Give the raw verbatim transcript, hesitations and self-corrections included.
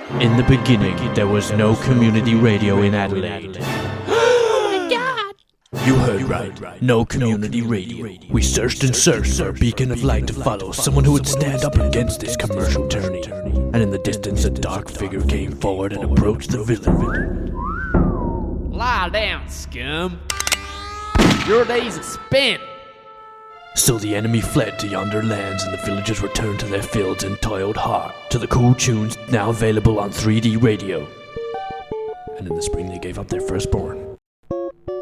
In the beginning, there was no community radio in Adelaide. Oh my god! You heard right. No community radio. We searched and searched for a beacon of light to follow, someone who would stand up against this commercial tyranny. And in the distance, a dark figure came forward and approached the villain. Lie down, scum. Your days are spent. So the enemy fled to yonder lands, and the villagers returned to their fields and toiled hard to the cool tunes now available on three D radio. And in the spring, they gave up their firstborn.